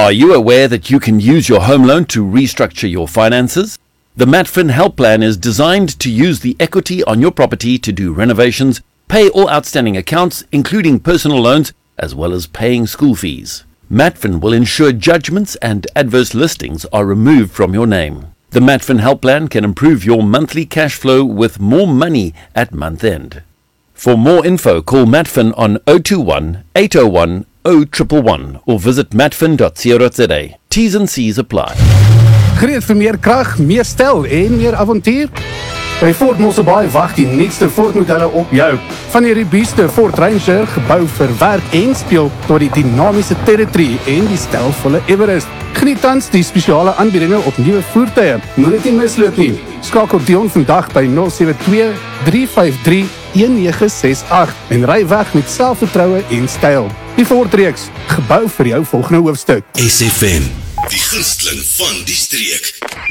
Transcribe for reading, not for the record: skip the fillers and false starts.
Are you aware that you can use your home loan to restructure your finances? The Matfin Help Plan is designed to use the equity on your property to do renovations, pay all outstanding accounts, including personal loans, as well as paying school fees. Matfin will ensure judgments and adverse listings are removed from your name. The Matfin Help Plan can improve your monthly cash flow with more money at month end. For more info, call Matfin on 021 801 0111 or visit matfin.co.za. T's and C's apply. Gereed vir meer krag, meer styl en meer avontuur? By Ford Mosselbaai wag die nuutste Ford modelle op jou. Van die robuuste Ford Ranger, gebou vir werk en speel, tot die dinamiese Territory en die stylvolle Everest. Geniet tans die spesiale aanbiedinge op nuwe voertuie. Moet dit nie misloop nie. Skakel Dion vandag by 072 353 1968 en ry weg met selfvertroue en styl. Die Ford reeks, gebou vir jou volgende hoofstuk. SFM, die gunsteling van die streek.